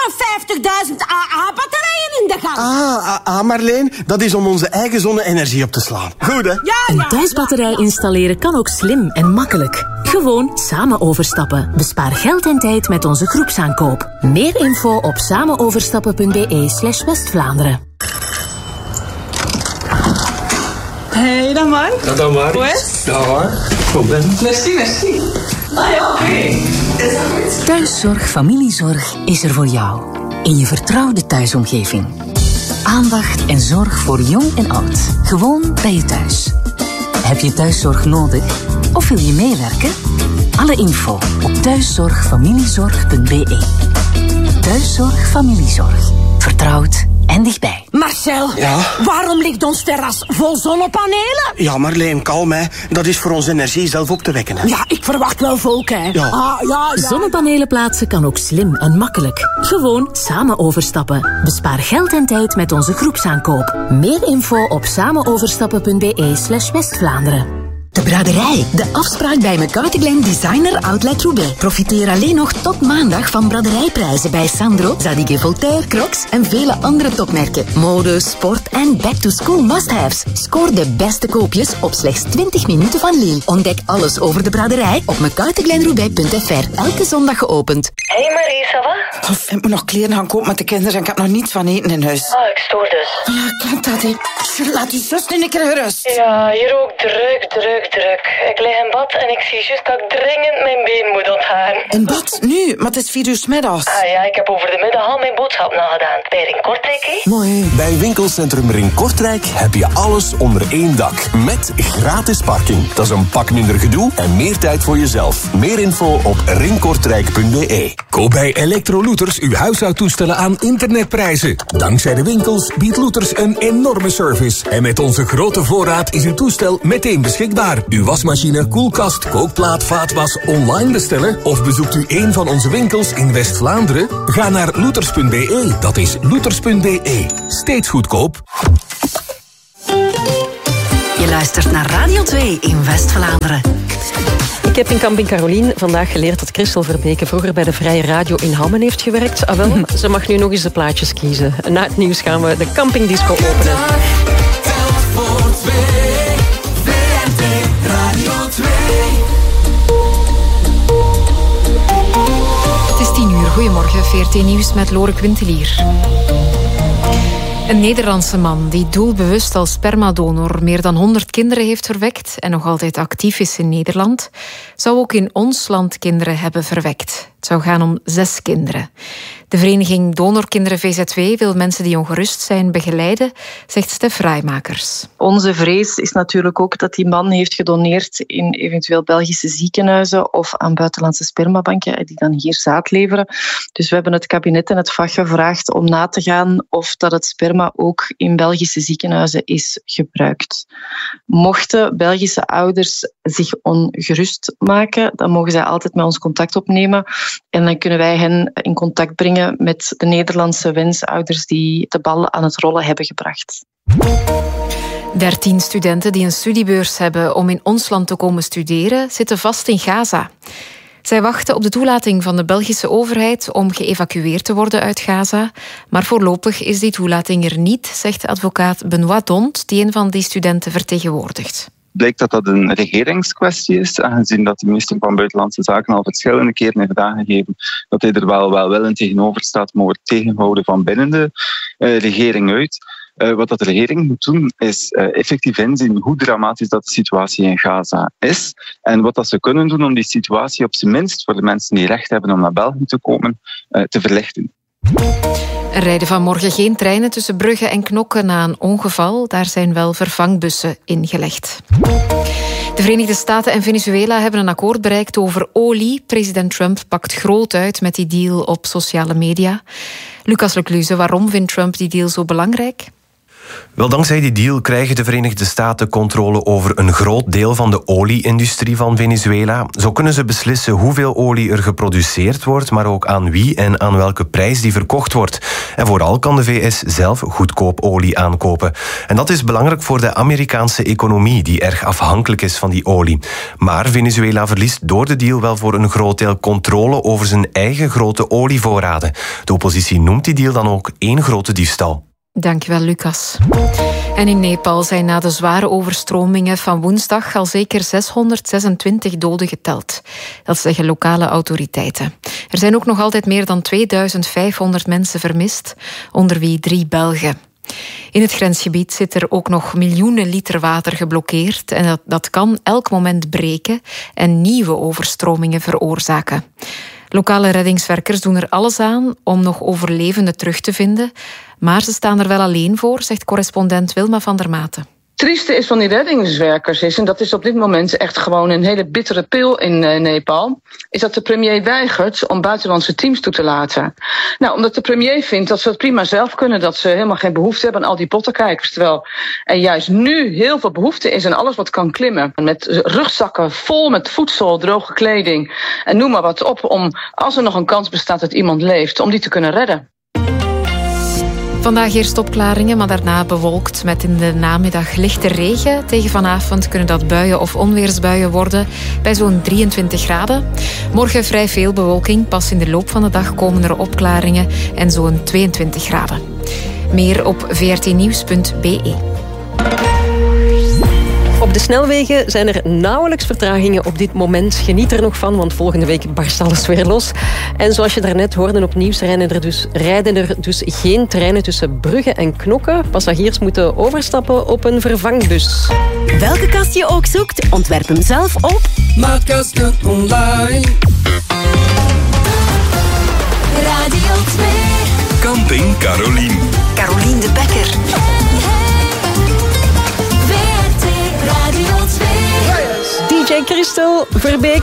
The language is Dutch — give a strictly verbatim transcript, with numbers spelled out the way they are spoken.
van vijftigduizend A A-batterijen in de gang. Ah, ah, ah, Marleen, dat is om onze eigen zonne-energie op te slaan. Goed, hè? Ja, ja. Een thuisbatterij installeren kan ook slim en makkelijk. Gewoon samen overstappen. Bespaar geld en tijd met onze groepsaankoop. Meer info op samenoverstappen.be slash West-Vlaanderen. Hey, dan maar. Ja, dan maar. Wes? Ja, hoor. Kom, Ben. Merci, merci. Ah ja, oké. Okay. Is dat goed? Thuiszorg Familiezorg is er voor jou. In je vertrouwde thuisomgeving. Aandacht en zorg voor jong en oud. Gewoon bij je thuis. Heb je thuiszorg nodig? Of wil je meewerken? Alle info op thuiszorgfamiliezorg punt be. Thuiszorg Familiezorg. Vertrouwd en dichtbij. Marcel, Ja? waarom ligt ons terras vol zonnepanelen? Ja, Marleen, kalm, hè. Dat is voor onze energie zelf op te wekken, hè. Ja, ik verwacht wel volk, hè. Ja. Ah, ja, ja. Zonnepanelen plaatsen kan ook slim en makkelijk. Gewoon samen overstappen. Bespaar geld en tijd met onze groepsaankoop. Meer info op samenoverstappen.be slash West-Vlaanderen. De Braderij. De afspraak bij McCarthy Designer Outlet Roubaix. Profiteer alleen nog tot maandag van braderijprijzen bij Sandro, Zadig & Voltaire, Crocs en vele andere topmerken. Mode, sport en back-to-school must-haves. Scoor de beste koopjes op slechts twintig minuten van Lille. Ontdek alles over de Braderij op mccarthy glen roubaix punt f r. Elke zondag geopend. Hey Marie, ça va? Of, ik moet nog kleren gaan kopen met de kinderen en ik heb nog niets van eten in huis. Ah, ik stoor dus. Ja, kent dat, hè. Sjoerd, laat die zus nu een keer gerust. Ja, hier ook druk, druk, druk. Ik lig in bad en ik zie juist dat ik dringend mijn been moet ontharen. In bad? Nu? Maar het is vier uur 's middags. Ah ja, ik heb over de middag al mijn boodschap nagedaan. Bij Ring Kortrijk, hè? Mooi. Bij winkelcentrum Ring Kortrijk heb je alles onder één dak. Met gratis parking. Dat is een pak minder gedoe en meer tijd voor jezelf. Meer info op ring kortrijk punt be. Koop bij Electrolooters uw huishoudtoestellen aan internetprijzen. Dankzij de winkels biedt Looters een enorme service. En met onze grote voorraad is uw toestel meteen beschikbaar. Uw wasmachine, koelkast, kookplaat, vaatwas online bestellen? Of bezoekt u een van onze winkels in West-Vlaanderen? Ga naar looters punt be. Dat is looters punt be. Steeds goedkoop. Je luistert naar Radio twee in West-Vlaanderen. Ik heb in Camping Carolien vandaag geleerd dat Christel Verbeke vroeger bij de Vrije Radio in Hammen heeft gewerkt. Ah wel, ze mag nu nog eens de plaatjes kiezen. Na het nieuws gaan we de campingdisco openen. Het is tien uur. Goedemorgen, V R T Nieuws met Lore Quintelier. Een Nederlandse man die doelbewust als spermadonor meer dan honderd kinderen heeft verwekt en nog altijd actief is in Nederland, zou ook in ons land kinderen hebben verwekt. Het zou gaan om zes kinderen. De vereniging Donorkinderen V Z W wil mensen die ongerust zijn begeleiden, zegt Stef Rijmakers. Onze vrees is natuurlijk ook dat die man heeft gedoneerd in eventueel Belgische ziekenhuizen of aan buitenlandse spermabanken die dan hier zaad leveren. Dus we hebben het kabinet en het V A G gevraagd om na te gaan of dat het sperma ook in Belgische ziekenhuizen is gebruikt. Mochten Belgische ouders zich ongerust maken, dan mogen zij altijd met ons contact opnemen en dan kunnen wij hen in contact brengen met de Nederlandse wensouders die de bal aan het rollen hebben gebracht. Dertien studenten die een studiebeurs hebben om in ons land te komen studeren, zitten vast in Gaza. Zij wachten op de toelating van de Belgische overheid om geëvacueerd te worden uit Gaza. Maar voorlopig is die toelating er niet, zegt advocaat Benoit Dont, die een van die studenten vertegenwoordigt. Blijkt dat dat een regeringskwestie is, aangezien dat de minister van Buitenlandse Zaken al verschillende keren heeft aangegeven dat hij er wel, wel willend tegenover staat, maar wordt tegengehouden van binnen de uh, regering uit. Uh, wat dat de regering moet doen, is uh, effectief inzien hoe dramatisch dat de situatie in Gaza is en wat dat ze kunnen doen om die situatie op zijn minst voor de mensen die recht hebben om naar België te komen, uh, te verlichten. Er rijden vanmorgen geen treinen tussen Brugge en Knokke na een ongeval. Daar zijn wel vervangbussen ingelegd. De Verenigde Staten en Venezuela hebben een akkoord bereikt over olie. President Trump pakt groot uit met die deal op sociale media. Lucas Lecluze, waarom vindt Trump die deal zo belangrijk? Wel, dankzij die deal krijgen de Verenigde Staten controle over een groot deel van de olie-industrie van Venezuela. Zo kunnen ze beslissen hoeveel olie er geproduceerd wordt, maar ook aan wie en aan welke prijs die verkocht wordt. En vooral kan de V S zelf goedkoop olie aankopen. En dat is belangrijk voor de Amerikaanse economie, die erg afhankelijk is van die olie. Maar Venezuela verliest door de deal wel voor een groot deel controle over zijn eigen grote olievoorraden. De oppositie noemt die deal dan ook één grote diefstal. Dankjewel, Lucas. En in Nepal zijn na de zware overstromingen van woensdag al zeker zeshonderdzesentwintig doden geteld. Dat zeggen lokale autoriteiten. Er zijn ook nog altijd meer dan tweeduizend vijfhonderd mensen vermist, onder wie drie Belgen. In het grensgebied zit er ook nog miljoenen liter water geblokkeerd en dat, dat kan elk moment breken en nieuwe overstromingen veroorzaken. Lokale reddingswerkers doen er alles aan om nog overlevenden terug te vinden, maar ze staan er wel alleen voor, zegt correspondent Wilma van der Maten. Het trieste is van die reddingswerkers is, en dat is op dit moment echt gewoon een hele bittere pil in uh, Nepal, is dat de premier weigert om buitenlandse teams toe te laten. Nou, omdat de premier vindt dat ze het prima zelf kunnen, dat ze helemaal geen behoefte hebben aan al die pottenkijkers. Terwijl er juist nu heel veel behoefte is aan alles wat kan klimmen. Met rugzakken vol met voedsel, droge kleding en noem maar wat op, om als er nog een kans bestaat dat iemand leeft, om die te kunnen redden. Vandaag eerst opklaringen, maar daarna bewolkt met in de namiddag lichte regen. Tegen vanavond kunnen dat buien of onweersbuien worden bij zo'n drieëntwintig graden. Morgen vrij veel bewolking, pas in de loop van de dag komen er opklaringen en zo'n tweeëntwintig graden. Meer op v r t nieuws punt b e. Op de snelwegen zijn er nauwelijks vertragingen op dit moment. Geniet er nog van, want volgende week barst alles weer los. En zoals je daarnet hoorde op nieuws, rijden er dus, rijden er dus geen treinen tussen Brugge en Knokke. Passagiers moeten overstappen op een vervangbus. Welke kast je ook zoekt, ontwerp hem zelf op Maatkasten online. Radio twee. Camping Carolien. Carolien de Bekker. D J Christel Verbeek